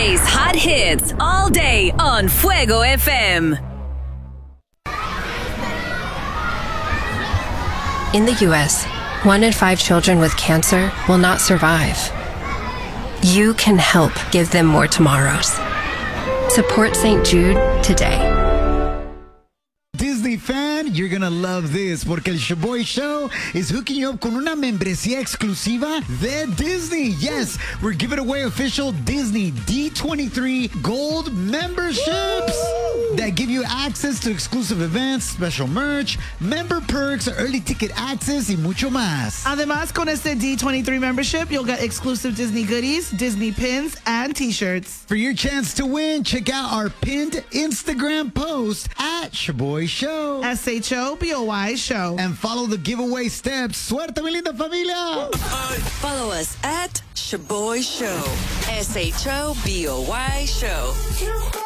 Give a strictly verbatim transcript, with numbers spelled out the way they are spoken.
Today's hot hits all day on Fuego F M. In the U S, one in five children with cancer will not survive. You can help give them more tomorrows. Support Saint Jude today. Disney fan, you're gonna love this porque el Shaboy Show is hooking you up con una membresía exclusiva de Disney. Yes, we're giving away official Disney D twenty-three Gold memberships that give you access to exclusive events, special merch, member perks, early ticket access, y mucho más. Además, con este D twenty-three membership, you'll get exclusive Disney goodies, Disney pins, and t-shirts. For your chance to win, check out our pinned Instagram post at Shaboy Show. S H O B O Y Show. And follow the giveaway steps. Suerte, mi linda familia! Follow us at Shaboy Show. S H O B O Y Show.